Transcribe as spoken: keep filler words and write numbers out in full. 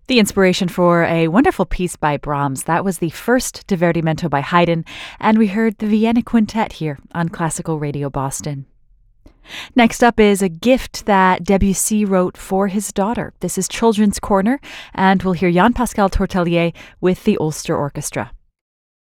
The inspiration for a wonderful piece by Brahms. That was the first Divertimento by Haydn, and we heard the Vienna Quintet here on Classical Radio Boston. Next up is a gift that Debussy wrote for his daughter. This is Children's Corner, and we'll hear Jean-Pascal Tortelier with the Ulster Orchestra.